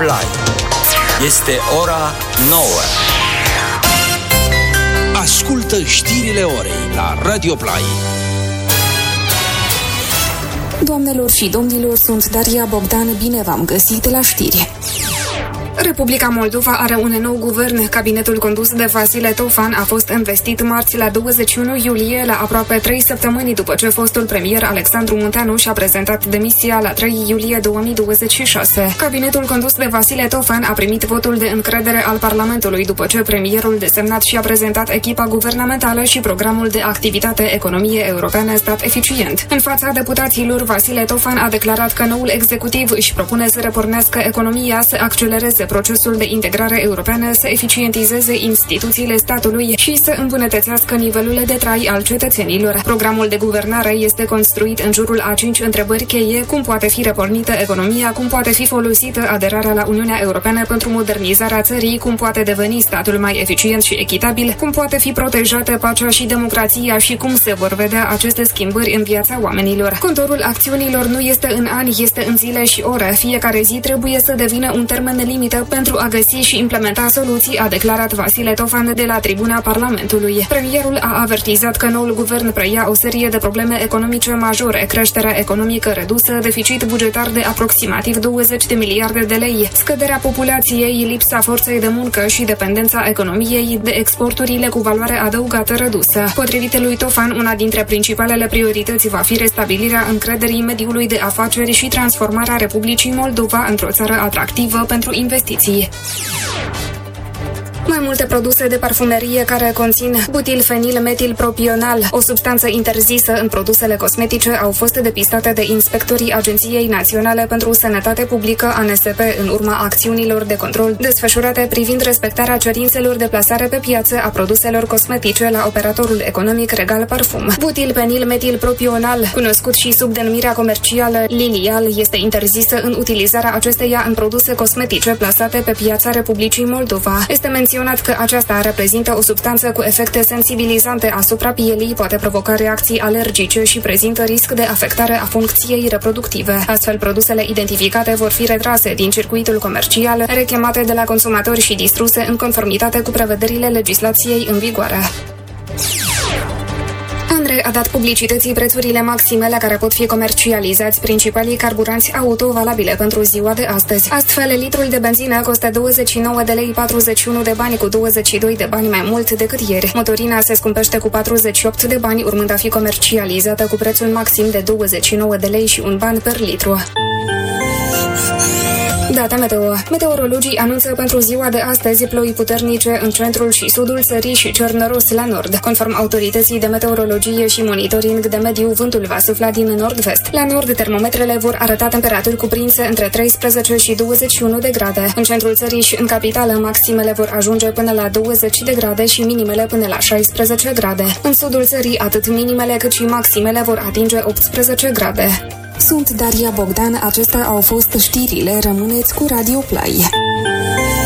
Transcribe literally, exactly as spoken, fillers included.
Play. Este ora nouă. Ascultă știrile orei la Radio Play. Doamnelor și domnilor, sunt Daria Bogdan, bine v-am găsit la știri. Republica Moldova are un nou guvern. Cabinetul condus de Vasile Tofan a fost investit marți la douăzeci și unu iulie, la aproape trei săptămâni după ce fostul premier Alexandru Munteanu și-a prezentat demisia la trei iulie două mii douăzeci și șase. Cabinetul condus de Vasile Tofan a primit votul de încredere al Parlamentului după ce premierul desemnat și-a prezentat echipa guvernamentală și programul de activitate Economie Europeană Stat Eficient. În fața deputaților, Vasile Tofan a declarat că noul executiv își propune să repornească economia, să accelereze procesul de integrare europeană, să eficientizeze instituțiile statului și să îmbunătățească nivelul de trai al cetățenilor. Programul de guvernare este construit în jurul a cinci întrebări cheie: cum poate fi repornită economia, cum poate fi folosită aderarea la Uniunea Europeană pentru modernizarea țării, cum poate deveni statul mai eficient și echitabil, cum poate fi protejată pacea și democrația și cum se vor vedea aceste schimbări în viața oamenilor. Contorul acțiunilor nu este în ani, este în zile și ore. Fiecare zi trebuie să devină un termen limită pentru a găsi și implementa soluții, a declarat Vasile Tofan de la tribuna Parlamentului. Premierul a avertizat că noul guvern preia o serie de probleme economice majore: creșterea economică redusă, deficit bugetar de aproximativ douăzeci de miliarde de lei, scăderea populației, lipsa forței de muncă și dependența economiei de exporturile cu valoare adăugată redusă. Potrivit lui Tofan, una dintre principalele priorități va fi restabilirea încrederii mediului de afaceri și transformarea Republicii Moldova într-o țară atractivă pentru investiții. Mai multe produse de parfumerie care conțin butilfenilmetilpropional, o substanță interzisă în produsele cosmetice, au fost depistate de inspectorii Agenției Naționale pentru Sănătate Publică, A N S P, în urma acțiunilor de control desfășurate privind respectarea cerințelor de plasare pe piață a produselor cosmetice la operatorul economic Regal Parfum. Butilfenilmetilpropional, cunoscut și sub denumirea comercială Lilial, este interzisă în utilizarea acesteia în produse cosmetice plasate pe piața Republicii Moldova. Este menționat că aceasta reprezintă o substanță cu efecte sensibilizante asupra pielii, poate provoca reacții alergice și prezintă risc de afectare a funcției reproductive. Astfel, produsele identificate vor fi retrase din circuitul comercial, rechemate de la consumatori și distruse în conformitate cu prevederile legislației în vigoare. ANRE a dat publicității prețurile maxime la care pot fi comercializați principalii carburanți auto valabile pentru ziua de astăzi. Astfel, litrul de benzină costă douăzeci și nouă de lei patruzeci și unu de bani, cu douăzeci și doi de bani mai mult decât ieri. Motorina se scumpește cu patruzeci și opt de bani, urmând a fi comercializată cu prețul maxim de douăzeci și nouă de lei și un ban per litru. Data meteo. Meteorologii anunță pentru ziua de astăzi ploi puternice în centrul și sudul țării și cer noros la nord. Conform autorității de meteorologie și monitoring de mediu, vântul va sufla din nord-vest. La nord, termometrele vor arăta temperaturi cuprinse între treisprezece și douăzeci și unu de grade. În centrul țării și în capitală, maximele vor ajunge până la douăzeci de grade și minimele până la șaisprezece grade. În sudul țării, atât minimele cât și maximele vor atinge optsprezece grade. Sunt Daria Bogdan, acestea au fost știrile, rămâneți cu Radio Play.